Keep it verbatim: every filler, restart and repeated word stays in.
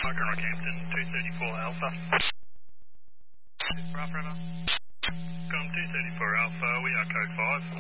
Rockhampton, two thirty-four Alpha. Rough River. Com two thirty-four Alpha, we are code five.